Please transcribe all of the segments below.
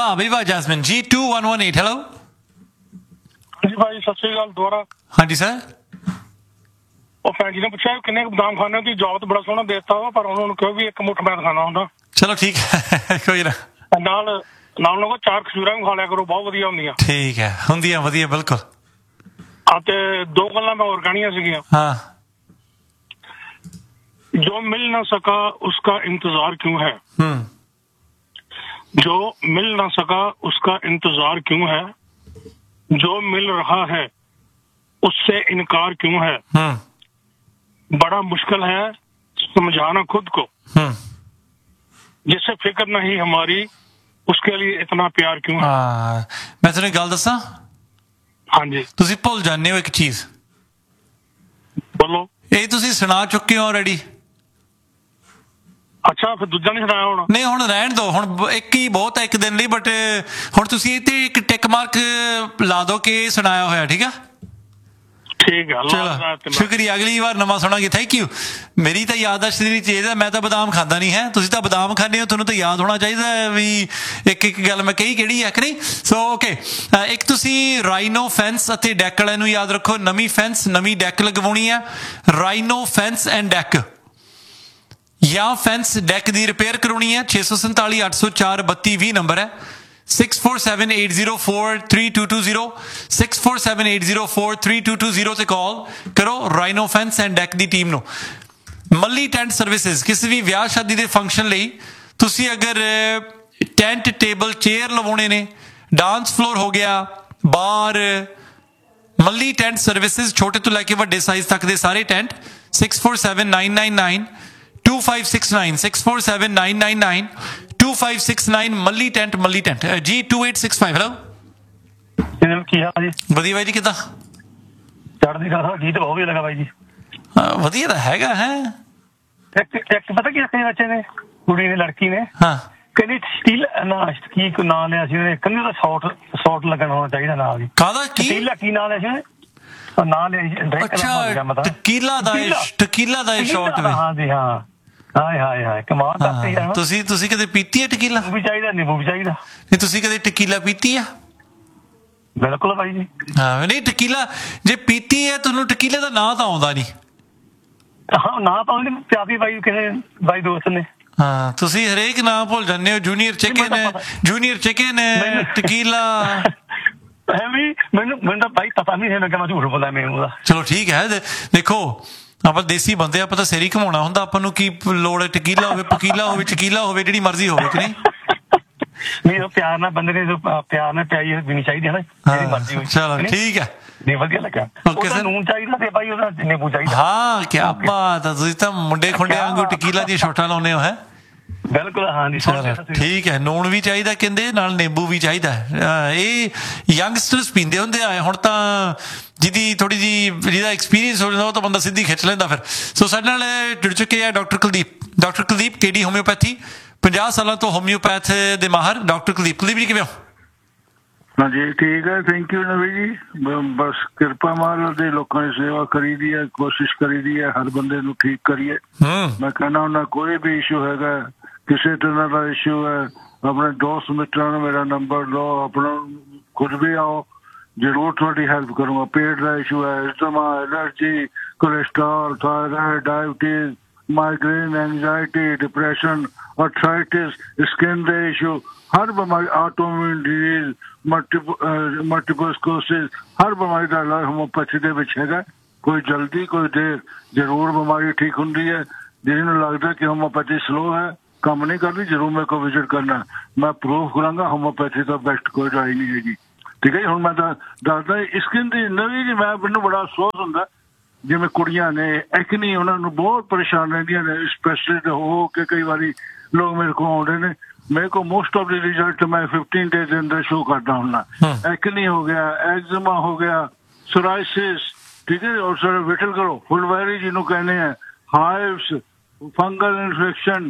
ਵਾਹ ਬਈ ਵਾਹ ਜੈਸਮਿਨ ਜੀ 2118 ਹੈਲੋ ਜੀ ਭਾਈ ਸਤਿ ਸ਼੍ਰੀ ਅਕਾਲ ਦੁਬਾਰਾ। ਹਾਂਜੀ ਸਰ। ਉਹ ਭੈਣ ਜੀ ਨੇ ਪੁੱਛਿਆ ਕਿੰਨੇ ਕੁ ਬਦਾਮ ਖਾਣੇ ਦੀ ਜੌਬ ਤਾਂ ਬੜਾ ਸੋਹਣਾ ਦੇਤਾ ਵਾ, ਪਰ ਉਹਨਾਂ ਨੂੰ ਕਿਹਾ ਵੀ ਇੱਕ ਮੁੱਠ ਮੈਦ ਖਾਣਾ ਹੁੰਦਾ। ਚਲੋ ਠੀਕ ਹੈ ਕੋਈ ਨਾ। ਨਾਲ ਨਾਲ ਲੋਗੋ 4 ਖਜੂਰਾਂ ਵੀ ਖਾ ਲਿਆ ਕਰੋ, ਬਹੁਤ ਵਧੀਆ ਹੁੰਦੀਆਂ। ਠੀਕ ਹੈ ਹੁੰਦੀਆਂ ਵਧੀਆ ਬਿਲਕੁਲ। ਤੇ 2 ਗੱਲਾਂ ਮੈਂ ਹੋਰ ਕਹਿਣੀਆਂ ਸੀਗੀਆਂ। ਹਾਂ ਜੋ मिल ना सका उसका इंतजार क्यों है, जो मिल ना सका उसका इंतजार क्यों है, जो मिल रहा है उससे इनकार क्यों है, बड़ा मुश्किल है समझाना खुद को, जिससे फिक्र नहीं हमारी उसके लिए इतना प्यार क्यों है। मैं तेरे गल दसा। हाँ जी तुसी भुल जाने हो एक चीज। बोलो। ये तुसी सुना चुके हो ऑलरेडी। ਅੱਛਾ ਫਿਰ ਦੂਜਾ ਨਹੀਂ ਸੁਣਾਇਆ ਹੁਣ? ਨਹੀਂ ਹੁਣ ਰਹਿਣ ਦੋ, ਹੁਣ ਇੱਕ ਹੀ ਬਹੁਤ ਹੈ ਇੱਕ ਦਿਨ ਲਈ, ਬਟ ਹੁਣ ਤੁਸੀਂ ਇਹ ਤੇ ਇੱਕ ਟਿਕ ਮਾਰਕ ਲਾ ਦੋ ਕਿ ਸੁਣਾਇਆ ਹੋਇਆ। ਠੀਕ ਆ ਠੀਕ ਹੈ ਚਲੋ ਸ਼ੁਕਰੀਆ। ਅਗਲੀ ਵਾਰ ਨਵਾਂ ਸੁਣਾਂਗੇ। Thank you. ਮੇਰੀ ਤਾਂ ਯਾਦਦਾਸ਼ਤ ਦੀ ਚੀਜ਼ ਹੈ, ਮੈਂ ਤਾਂ ਬਦਾਮ ਖਾਂਦਾ ਨਹੀਂ ਹੈ, ਤੁਸੀਂ ਤਾਂ ਬਦਾਮ ਖਾਂਦੇ ਹੋ, ਤੁਹਾਨੂੰ ਤਾਂ ਯਾਦ ਹੋਣਾ ਚਾਹੀਦਾ ਵੀ ਇੱਕ ਇੱਕ ਗੱਲ ਮੈਂ ਕਹੀ ਕਿਹੜੀ ਹੈ ਕਿ ਨਹੀਂ। ਸੋ ਓਕੇ ਇੱਕ ਤੁਸੀਂ ਰਾਈਨੋ ਫੈਂਸ ਅਤੇ ਡੈਕ ਵਾਲਿਆਂ ਨੂੰ ਯਾਦ ਰੱਖੋ, ਨਵੀਂ ਫੈਂਸ ਨਵੀਂ ਡੈਕ ਲਗਵਾਉਣੀ ਹੈ। ਰਾਈਨੋ ਫੈਂਸ ਐਂਡ ਡੈਕ ਜਾਂ ਫੈਂਸ ਡੈਕ ਦੀ ਰਿਪੇਅਰ ਕਰਾਉਣੀ ਹੈ। 647 804 3220 ਨੰਬਰ ਹੈ। 6478043220 6478043220 ਤੇ ਕਾਲ ਕਰੋ rhino fence and deck the team ਨੂੰ। ਮੱਲੀ ਟੈਂਟ ਸਰਵਿਸਿਜ਼ ਕਿਸੇ ਵੀ ਵਿਆਹ ਸ਼ਾਦੀ ਦੇ ਫੰਕਸ਼ਨ ਲਈ ਤੁਸੀਂ ਅਗਰ ਟੈਂਟ ਟੇਬਲ ਚੇਅਰ ਲਵਾਉਣੇ ਨੇ, ਡਾਂਸ ਫਲੋਰ ਹੋ ਗਿਆ, ਬਾਰ, ਮੱਲੀ ਟੈਂਟ ਸਰਵਿਸਿਜ਼ ਛੋਟੇ ਤੋਂ ਲੈ ਕੇ ਵੱਡੇ ਸਾਈਜ਼ ਤੱਕ ਦੇ ਸਾਰੇ ਟੈਂਟ। 647999 2569 647999 2569 ਮੱਲੀ ਟੈਂਟ ਮੱਲੀ ਟੈਂਟ ਜੀ 2865 ਹੈਲੋ ਕੀ ਹਾਲ ਜੀ? ਵਧੀਆ ਬਾਈ ਜੀ ਕਿੱਦਾਂ? ਚੜ੍ਹਦੀ ਕਲਾ। ਗੀਤ ਬਹੁਤ ਵਧੀਆ ਲੱਗਾ ਬਾਈ ਜੀ। ਵਧੀਆ ਤਾਂ ਹੈਗਾ ਹੈ। ਇੱਕ ਪਤਾ ਕੀ ਆਪਣੇ ਬੱਚੇ ਨੇ, ਕੁੜੀ ਨੇ ਲੜਕੀ ਨੇ, ਹਾਂ ਕਹਿੰਦੀ ਸਟੀਲ ਨਾ ਕੀ ਨਾਂ ਲਿਆ ਸੀ ਉਹਨੇ, ਕਹਿੰਦੀ ਉਹਦਾ ਸ਼ਾਰਟ ਲੱਗਣ ਹੋਣਾ ਚਾਹੀਦਾ ਨਾਲ ਜੀ। ਕਾਹਦਾ ਕੀ ਸਟੀਲਾ ਕੀ ਨਾਂ ਲਿਆ ਸੀ ਉਹਨੇ? ਨਾਂ ਲਿਆ ਅੱਛਾ ਟਕੀਲਾ ਦਾ ਟਕੀਲਾ ਦਾ ਸ਼ਾਰਟ ਵਿੱਚ। ਹਾਂ ਜੀ ਹਾਂ। ਹਾਏ ਹਾਏ ਹਾਏ ਕਮਾਲ ਕਰਤੀ ਯਾਰ। ਤੁਸੀਂ ਕਦੇ ਪੀਤੀ ਹੈ ਟਕੀਲਾ? ਵੀ ਚਾਹੀਦਾ ਨਿੰਬੂ ਵੀ ਚਾਹੀਦਾ। ਨਹੀਂ ਤੁਸੀਂ ਕਦੇ ਟਕੀਲਾ ਪੀਤੀ ਆ? ਬਿਲਕੁਲ ਬਾਈ ਜੀ। ਹਾਂ ਨਹੀਂ ਟਕੀਲਾ ਜੇ ਪੀਤੀ ਹੈ ਤੁਹਾਨੂੰ ਟਕੀਲੇ ਦਾ ਨਾਂ ਤਾਂ ਆਉਂਦਾ ਨਹੀਂ। ਹਾਂ ਨਾਂ ਤਾਂ ਉਹਨੇ ਪਿਆਪੀ ਬਾਈ ਕਿਸੇ ਬਾਈ ਦੋਸਤ ਨੇ। ਹਾਂ ਤੁਸੀਂ ਹਰੇਕ ਨਾਂ ਭੁੱਲ ਜਾਂਦੇ ਹੋ। ਜੂਨੀਅਰ ਚਿਕਨ ਟਕੀਲਾ ਮੈਨੂੰ ਤਾਂ ਭਾਈ ਪਤਾ ਨਹੀਂ ਹੈ, ਮੈਂ ਕਿਹਾ ਝੂਠ ਬੋਲਾਂ ਮੈਨੂੰ ਉਹਦਾ। ਚਲੋ ਠੀਕ ਹੈ ਦੇਖੋ ਆਪਾਂ ਦੇਸੀ ਬੰਦੇ, ਆਪਾਂ ਤਾਂ ਸਿਰ ਹੀ ਘਮਾਉਣਾ ਹੁੰਦਾ, ਆਪਾਂ ਨੂੰ ਕੀ ਲੋੜ ਹੈ ਟਕੀਲਾ ਹੋਵੇ ਪਕੀਲਾ ਹੋਵੇ ਚਕੀਲਾ ਹੋਵੇ ਜਿਹੜੀ ਮਰਜ਼ੀ ਹੋਵੇ ਕਿ ਨਹੀਂ। ਨਹੀਂ ਪਿਆਰ ਨਾਲ ਬੰਦੇ ਨੇ ਪਿਆਰ ਨਾਲ ਪਿਆਈ ਵੀ ਚਾਹੀਦੀ ਹੈ ਨਾ, ਜਿਹੜੀ ਮਰਜ਼ੀ ਹੋਵੇ। ਚਲੋ ਠੀਕ ਹੈ ਨਹੀਂ ਵਧੀਆ ਲੱਗਾ। ਨੂਨ ਚਾਹੀਦਾ ਤੇ ਭਾਈ ਉਹਦਾ ਨਿੰਬੂ ਚਾਹੀਦਾ। ਹਾਂ ਕਿਆ ਬਾਤ ਹੈ, ਤੁਸੀਂ ਤਾਂ ਮੁੰਡੇ ਖੁੰਡੇ ਵਾਂਗੂ ਟਕੀਲਾ ਦੀਆਂ ਸ਼ੋਟਾਂ ਲਾਉਂਦੇ ਹੋ ਹੈ। ਬਿਲਕੁਲ ਹਾਂ ਜੀ ਠੀਕ ਹੈ। ਨੂਣ ਵੀ ਚਾਹੀਦਾ ਕਹਿੰਦੇ, ਨਾਲ ਨਿੰਬੂ ਵੀ ਚਾਹੀਦਾ। ਇਹ ਯੰਗਸਟਰਸ ਪੀਂਦੇ ਹੁੰਦੇ ਆ, ਹੁਣ ਤਾਂ ਜਿਹਦੀ ਥੋੜੀ ਜਿਹਦਾ ਐਕਸਪੀਰੀਅੰਸ ਹੋ ਜਾਂਦਾ ਉਹ ਤਾਂ ਬੰਦਾ ਸਿੱਧੀ ਖਿੱਚ ਲੈਂਦਾ ਫਿਰ। ਸੋ ਸਾਡੇ ਨਾਲ ਜੁੜ ਚੁੱਕੇ ਆ ਡਾਕਟਰ ਕੁਲਦੀਪ KD ਹੋਮਿਓਪੈਥੀ, 50 ਸਾਲਾਂ ਤੋਂ ਹੋਮਿਓਪੈਥ ਦੇ ਮਾਹਰ ਡਾਕਟਰ ਕੁਲਦੀਪ ਜੀ ਕਿਵੇਂ ਹੋ? ਹਾਂਜੀ ਠੀਕ ਹੈ, ਥੈਂਕ ਯੂ ਨਵੀ ਜੀ। ਬਸ ਕਿਰਪਾ ਮਹਾਰਾਜ ਦੇ, ਲੋਕਾਂ ਦੀ ਸੇਵਾ ਕਰੀ ਦੀ ਹੈ, ਕੋਸ਼ਿਸ਼ ਕਰੀ ਦੀ ਹੈ ਹਰ ਬੰਦੇ ਨੂੰ ਠੀਕ ਕਰੀਏ। ਮੈਂ ਕਹਿੰਦਾ ਹੁੰਦਾ ਕੋਈ ਵੀ ਇਸ਼ੂ ਹੈਗਾ, ਕਿਸੇ ਤਰ੍ਹਾਂ ਦਾ ਇਸ਼ੂ ਹੈ, ਆਪਣੇ ਦੋਸਤ ਮਿੱਤਰਾਂ ਨੂੰ ਮੇਰਾ ਨੰਬਰ ਲਓ, ਆਪਣਾ ਕੁਝ ਵੀ ਆਓ, ਜ਼ਰੂਰ ਤੁਹਾਡੀ ਹੈਲਪ ਕਰੂੰਗਾ। ਪੇਟ ਦਾ ਇਸ਼ੂ ਹੈ, ਇਸਤਮਾ, allergy, cholesterol, thyroid, diabetes, migraine, anxiety, depression, arthritis, skin ਦੇ ਇਸ਼ੂ, ਹਰ ਬਿਮਾਰੀ, ਆਟੋਇਮਿਊਨ ਡਿਜ਼ੀਜ਼, ਮਲਟੀਪਲ ਸਕਲੈਰੋਸਿਸ, ਹਰ ਬਿਮਾਰੀ ਦਾ ਇਲਾਜ ਹੋਮੋਪੈਥੀ ਦੇ ਵਿੱਚ ਹੈਗਾ। ਕੋਈ ਜਲਦੀ ਕੋਈ ਦੇਰ ਜ਼ਰੂਰ ਬਿਮਾਰੀ ਠੀਕ ਹੁੰਦੀ ਹੈ। ਜਿਹਨੂੰ ਲੱਗਦਾ ਕਿ ਹੋਮੋਪੈਥੀ ਸਲੋ ਹੈ, ਕੰਮ ਨਹੀਂ ਕਰਦੀ, ਜ਼ਰੂਰ ਮੇਰੇ ਕੋਲ ਵਿਜ਼ਿਟ ਕਰਨਾ। ਮੈਂ ਪ੍ਰੂਫ ਕਰਾਂਗਾ ਹੋਮੋਪੈਥੀ ਤੋਂ ਬੈਸਟ ਕੋਈ ਦਵਾਈ ਨਹੀਂ ਹੈਗੀ। ਠੀਕ ਹੈ ਜੀ। ਹੁਣ ਮੈਂ ਤਾਂ ਦੱਸਦਾ ਸਕਿਨ ਦੀ ਨਵੀਂ ਜੀ, ਮੈਨੂੰ ਬੜਾ ਅਫਸੋਸ ਹੁੰਦਾ ਜਿਵੇਂ ਕੁੜੀਆਂ ਨੇ ਐਕਨੀ, ਉਹਨਾਂ ਨੂੰ ਬਹੁਤ ਪਰੇਸ਼ਾਨ ਰਹਿੰਦੀਆਂ ਨੇ, ਸਪੈਸ਼ਲਿਸਟ ਹੋ ਕੇ ਕਈ ਵਾਰੀ ਲੋਕ ਮੇਰੇ ਕੋਲ ਆਉਂਦੇ ਨੇ। ਮੇਰੇ ਕੋਲ ਮੋਸਟ ਆਫ ਦੀ ਰਿਜ਼ਲਟ ਮੈਂ 15 ਡੇਜ਼ ਦੇ ਅੰਦਰ ਸ਼ੋ ਕਰਦਾ ਹੁੰਦਾ। ਐਕਨੀ ਹੋ ਗਿਆ, ਐਗਜ਼ਮਾ ਹੋ ਗਿਆ, ਸੋਰਾਇਸਿਸ, ਠੀਕ ਹੈ, ਔਰ ਸਰ ਵਿਟਲ ਕਰੋ, ਫੁਲਵੈਰੀ ਜਿਹਨੂੰ ਕਹਿੰਦੇ ਆ, ਹਾਈਵਸ, ਫੰਗਲ ਇਨਫੈਕਸ਼ਨ,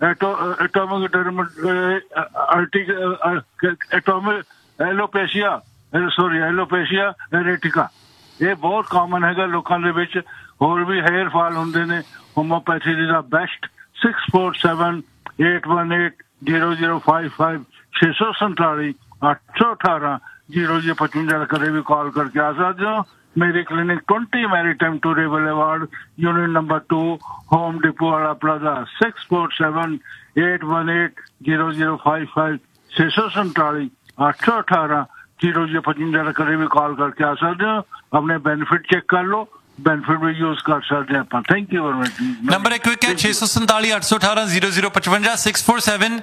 ਐਲੋਪੇਸ਼ੀਆ ਐਰੇਟਿਕਾ, ਇਹ ਬਹੁਤ ਕਾਮਨ ਹੈਗਾ ਲੋਕਾਂ ਦੇ ਵਿੱਚ। ਹੋਰ ਵੀ ਹੇਅਰ ਫਾਲ ਹੁੰਦੇ ਨੇ। ਹੋਮੋਪੈਥੀ ਦਾ ਬੈਸਟ 6478180055 647 818 0055 ਕਦੇ ਵੀ ਕਾਲ ਕਰਕੇ ਆ ਸਕਦੇ ਹੋ। मेरी clinic 20 maritime टूरे boulevard, unit number 2, home depot वाला प्लाजा, 6478180055 647 818 0055 कभी भी कॉल करके आ सकते हो। अपने बेनिफिट चेक कर लो, बेनिफिट भी यूज कर सकते हैं। Thank you very much. Number एक है 647 818 0055 647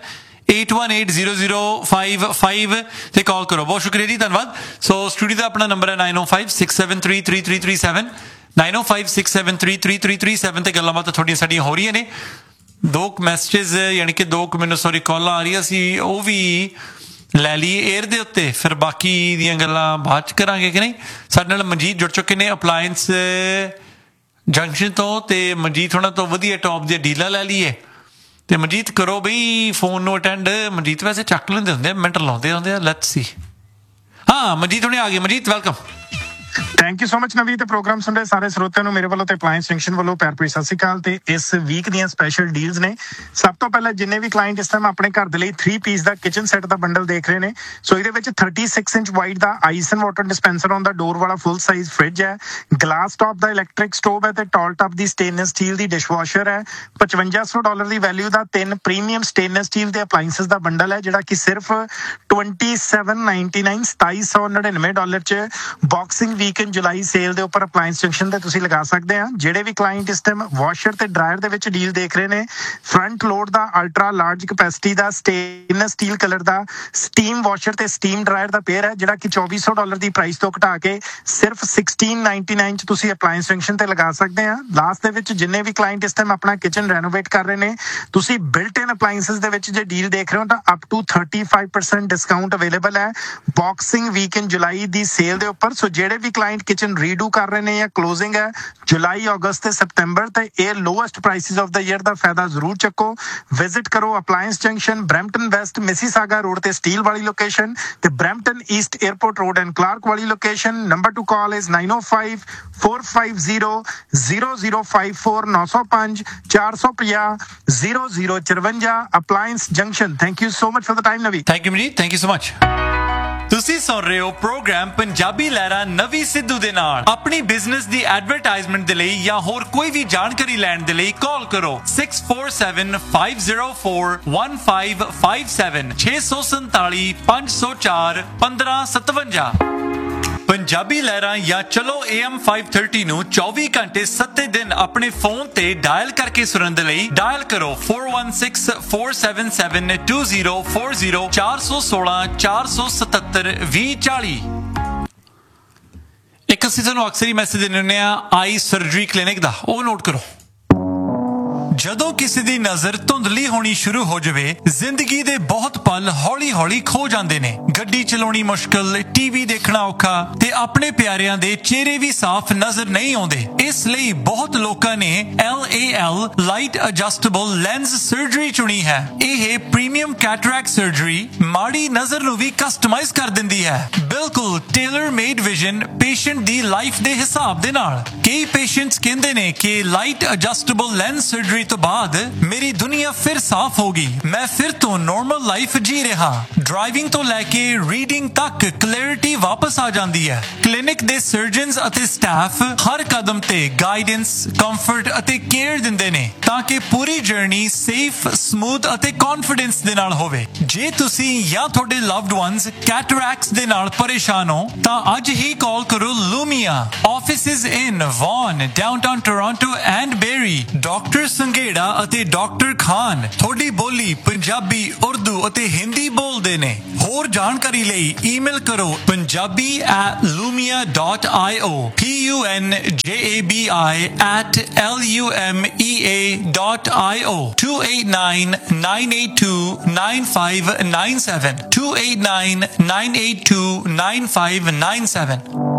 818005 ਤੇ ਕਾਲ ਕਰੋ। ਬਹੁਤ ਸ਼ੁਕਰੀਆ ਜੀ, ਧੰਨਵਾਦ। ਸੋ ਸਟੂਡੀਓ ਦਾ ਆਪਣਾ ਨੰਬਰ ਹੈ 9056733337 9056733337 ਤੇ ਗੱਲਾਂ ਬਾਤਾਂ ਤੁਹਾਡੀਆਂ ਸਾਡੀਆਂ ਹੋ ਰਹੀਆਂ ਨੇ। ਦੋ ਮੈਸੇजेस ਯਾਨੀ ਕਿ ਮੈਨੂੰ ਕਾਲਾਂ ਆ ਰਹੀਆਂ ਸੀ, ਉਹ ਵੀ ਲੈ ਲਈ 에ਅਰ ਦੇ ਉੱਤੇ, ਫਿਰ ਬਾਕੀ ਦੀਆਂ ਗੱਲਾਂ ਬਾਅਦ ਚ ਕਰਾਂਗੇ ਕਿ ਨਹੀਂ। ਸਾਡੇ ਨਾਲ ਮਨਜੀਤ ਜੁੜ ਚੁੱਕੇ ਨੇ ਅਪਲਾਇੰਸ ਜੰਕਸ਼ਨ ਤੋਂ, ਤੇ ਮਨਜੀਤ ਹੋਣਾ ਤੋਂ ਵਧੀਆ ਟੌਪ ਦੀਆਂ ਡੀਲਾਂ ਲੈ ਲਈਏ। ਤੇ ਮਨਜੀਤ ਕਰੋ ਬਈ ਫੋਨ ਨੂੰ ਅਟੈਂਡ। ਮਨਜੀਤ ਵੈਸੇ ਚੱਕ ਲੈਂਦੇ ਹੁੰਦੇ ਆ, ਮਿੰਟ ਲਾਉਂਦੇ ਹੁੰਦੇ ਆ। Let's see. ਹਾਂ ਮਨਜੀਤ ਹੁਣੇ ਆ ਗਏ। Manjeet welcome. Thank you so much ਨਵੀਂ। ਤੇ ਪ੍ਰੋਗਰਾਮ ਸੁਣ ਰਹੇ ਸਾਰੇ ਸਰੋਤਿਆਂ ਨੂੰ ਮੇਰੇ ਵੱਲੋਂ ਤੇ ਅਪਲਾਇੰਸ ਜੰਕਸ਼ਨ ਵੱਲੋਂ ਪਿਆਰ ਭਰੀ ਸਤਿ ਸ਼੍ਰੀ ਅਕਾਲ। ਤੇ ਇਸ ਵੀਕ ਦੀਆਂ ਸਪੈਸ਼ਲ ਡੀਲਸ ਨੇ। ਸਭ ਤੋਂ ਪਹਿਲਾਂ ਜਿੰਨੇ ਵੀ ਕਲਾਇੰਟ ਇਸ ਟਾਈਮ ਆਪਣੇ ਘਰ ਦੇ ਲਈ 3 ਪੀਸ ਦਾ ਕਿਚਨ ਸੈੱਟ ਦਾ ਬੰਡਲ ਦੇਖ ਰਹੇ ਨੇ, ਸੋ ਇਹਦੇ ਵਿੱਚ 36 inch wide the ice and water dispenser on the ਡੋਰ ਵਾਲਾ ਫੁੱਲ ਸਾਈਜ਼ ਫ੍ਰਿਜ ਹੈ, ਗਲਾਸ ਟਾਪ ਦਾ ਇਲੈਕਟ੍ਰਿਕ ਸਟੋਵ ਹੈ, ਤੇ ਟਾਲ ਟਾਪ ਦੀ ਸਟੇਨਲੈਸ ਸਟੀਲ ਦੀ ਡਿਸ਼ਵਾਸ਼ਰ ਹੈ। $5500 ਦੀ ਵੈਲਿਊ ਦਾ 3 ਪ੍ਰੀਮੀਅਮ ਸਟੇਨਲੈਸ ਸਟੀਲ ਦੇ ਅਪਲਾਇੰਸਸ ਦਾ ਬੰਡਲ ਹੈ, ਜਿਹੜਾ ਕਿ ਸਿਰਫ $2799 $2799 ਚ ਬਾਕਸਿੰਗ ਵੀਕਐਂਡ ਜੁਲਾਈ ਸੇਲ ਦੇ ਉੱਪਰ ਅਪਲਾਇੰਸ ਜੰਕਸ਼ਨ ਤੇ ਤੁਸੀਂ ਲਗਾ ਸਕਦੇ ਆ। ਜਿਹੜੇ ਵੀ ਕਲਾਇੰਟ ਇਸ ਟਾਈਮ ਵਾਸ਼ਰ ਤੇ ਡਰਾਇਰ ਦੇ ਵਿੱਚ ਡੀਲ ਦੇਖ ਰਹੇ ਨੇ, ਫਰੰਟ ਲੋਡ ਦਾ ਅਲਟਰਾ ਲਾਰਜ ਕੈਪੈਸਿਟੀ ਦਾ ਸਟੇਨਲੈਸ ਸਟੀਲ ਕਲਰ ਦਾ ਸਟੀਮ ਵਾਸ਼ਰ ਤੇ ਸਟੀਮ ਡਰਾਇਰ ਦਾ ਪੇਅਰ ਹੈ, ਜਿਹੜਾ ਕਿ $2400 ਦੀ ਪ੍ਰਾਈਸ ਤੋਂ ਘਟਾ ਕੇ ਸਿਰਫ $1699 ਚ ਤੁਸੀਂ ਅਪਲਾਇੰਸ ਜੰਕਸ਼ਨ ਤੇ ਲਗਾ ਸਕਦੇ ਆ। ਲਾਸਟ ਦੇ ਵਿੱਚ ਜਿੰਨੇ ਵੀ ਕਲਾਇੰਟ ਇਸ ਟਾਈਮ ਆਪਣਾ ਕਿਚਨ ਰੈਨੋਵੇਟ ਕਰ ਰਹੇ ਨੇ, ਤੁਸੀਂ ਬਿਲਟ ਇਨ ਅਪਲਾਇੰਸਸ ਦੇ ਵਿੱਚ ਜੇ ਡੀਲ ਦੇਖ ਰਹੇ ਹੋ ਤਾਂ ਅਪ ਟੂ 35% ਡਿਸਕਾਊਂਟ ਅਵੇਲੇਬਲ ਹੈ ਬਾਕਸਿੰਗ ਵੀਕਐਂਡ ਜੁਲਾਈ ਦੀ ਸੇਲ ਦੇ ਉੱਪਰ। ਸੋ ਜਿਹੜੇ ਵੀ ਕਲਾਇੰਟ ਕਿਚਨ ਰੀਡੂ ਕਰ ਰਹੇ ਨੇ ਜਾਂ ਕਲੋਜ਼ਿੰਗ ਹੈ ਜੁਲਾਈ, ਅਗਸਤ ਤੇ ਸਤੰਬਰ, ਤੇ ਇਹ lowest prices of the year ਦਾ ਫਾਇਦਾ ਜ਼ਰੂਰ ਚੱਕੋ। ਵਿਜ਼ਿਟ ਕਰੋ appliance junction, Brampton West Mississauga road ਤੇ ਸਟੀਲ ਵਾਲੀ ਲੋਕੇਸ਼ਨ, ਤੇ Brampton East airport road and Clark ਵਾਲੀ location. Number two call is 9054500054 905 450 0054 appliance junction. Thank you so much for the time ਨਵੀ। Thank you Manjeet, thank you so much. ਤੁਸੀਂ ਸੁਣ ਰਹੇ ਹੋ programme Punjabi ਲਹਿਰਾਂ ਨਵੀ ਸਿੱਧੂ ਦੇ ਨਾਲ। ਆਪਣੀ ਬਿਜ਼ਨਸ ਦੀ ਐਡਵਰਟਾਈਜ਼ਮੈਂਟ ਦੇ ਲਈ ਜਾਂ ਹੋਰ ਕੋਈ ਵੀ ਜਾਣਕਾਰੀ ਲੈਣ ਦੇ ਲਈ ਕਾਲ ਕਰੋ 6475041557 647 504 1557। ਪੰਜਾਬੀ ਲਹਿਰਾਂ ਜਾਂ ਚਲੋ AM 530 ਨੂੰ 24 ਘੰਟੇ 7 ਦਿਨ ਆਪਣੇ ਫੋਨ ਤੇ ਡਾਇਲ ਕਰਕੇ ਸੁਣਨ ਦੇ ਲਈ ਡਾਇਲ ਕਰੋ 4164772040 416 477 2040। ਇੱਕ ਅਸੀਂ ਤੁਹਾਨੂੰ ਅਕਸਰ ਹੀ ਮੈਸੇਜ ਦਿੰਦੇ ਹੁੰਦੇ ਆ ਆਈ ਸਰਜਰੀ ਕਲੀਨਿਕ ਦਾ, ਉਹ ਨੋਟ ਕਰੋ। ਜਦੋਂ ਕਿਸੇ ਦੀ ਨਜ਼ਰ ਧੁੰਦਲੀ ਹੋਣੀ ਸ਼ੁਰੂ ਹੋ ਜਾਵੇ, ਜ਼ਿੰਦਗੀ ਦੇ ਬਹੁਤ ਪਲ ਹੌਲੀ-ਹੌਲੀ ਖੋ ਜਾਂਦੇ ਨੇ। ਗੱਡੀ ਚਲਾਉਣੀ ਮੁਸ਼ਕਲ, ਟੀਵੀ ਦੇਖਣਾ ਔਖਾ, ਤੇ ਆਪਣੇ ਪਿਆਰਿਆਂ ਦੇ ਚਿਹਰੇ ਵੀ ਸਾਫ਼ ਨਜ਼ਰ ਨਹੀਂ ਆਉਂਦੇ। ਇਸ ਲਈ ਬਹੁਤ ਲੋਕਾਂ ਨੇ LAL light adjustable lens surgery ਚੁਣੀ ਹੈ। ਇਹ ਪ੍ਰੀਮੀਅਮ ਕੈਟਰੈਕਟ ਸਰਜਰੀ ਮਾੜੀ ਨਜ਼ਰ ਨੂੰ ਵੀ ਕਸਟਮਾਈਜ਼ ਕਰ ਦਿੰਦੀ ਹੈ, ਬਿਲਕੁਲ ਟੇਲਰ ਮੇਡ ਵਿਜ਼ਨ ਪੇਸ਼ੈਂਟ ਦੀ ਲਾਈਫ ਦੇ ਹਿਸਾਬ ਦੇ ਨਾਲ। ਕਈ ਪੇਸ਼ੈਂਟਸ ਕਹਿੰਦੇ ਨੇ ਕਿ ਲਾਈਟ ਐਡਜਸਟੇਬਲ ਲੈਂਸ ਸਰਜਰੀ ਤੋਂ ਬਾਅਦ ਮੇਰੀ ਦੁਨੀਆ ਫਿਰ ਸਾਫ਼ ਹੋ ਗਈ, ਮੈਂ ਫਿਰ ਤੋਂ ਨਾਰਮਲ ਲਾਈਫ ਜੀ ਰਿਹਾ। ਡਰਾਈਵਿੰਗ ਤੋਂ ਲੈ ਕੇ ਰੀਡਿੰਗ ਤੱਕ ਕਲੈਰਿਟੀ ਵਾਪਸ ਆ ਜਾਂਦੀ ਹੈ। ਕਲੀਨਿਕ ਦੇ ਸਰਜਨਸ ਅਤੇ ਸਟਾਫ ਹਰ ਕਦਮ ਤੇ ਗਾਈਡੈਂਸ, ਕੰਫਰਟ ਅਤੇ ਕੇਅਰ ਦਿੰਦੇ ਨੇ ਤਾਂ ਕਿ ਪੂਰੀ ਜਰਨੀ ਸੇਫ, ਸਮੂਥ ਅਤੇ ਕੌਨਫੀਡੈਂਸ ਦੇ ਨਾਲ ਹੋਵੇ। ਜੇ ਤੁਸੀਂ ਜਾਂ ਤੁਹਾਡੇ ਲਵਡ ਵਨਸ ਕੈਟਰੈਕਟਸ ਦੇ ਨਾਲ ਪਰੇਸ਼ਾਨ ਹੋ ਤਾਂ ਅੱਜ ਹੀ ਕਾਲ ਕਰੋ ਲੂਮੀਆ। Offices in won, downtown Toronto and berry. Doctor Sanghera ਅਤੇ ਡਾਕਟਰ ਖਾਨ ਤੁਹਾਡੀ ਬੋਲੀ ਪੰਜਾਬੀ, ਉਰਦੂ ਅਤੇ ਹਿੰਦੀ ਬੋਲਦੇ ਨੇ। ਹੋਰ ਜਾਣਕਾਰੀ ਲਈ ਈਮੇਲ ਕਰੋ punjabi@lumia.io punjabi@lumea.io 289-982-9597 289-982-9597।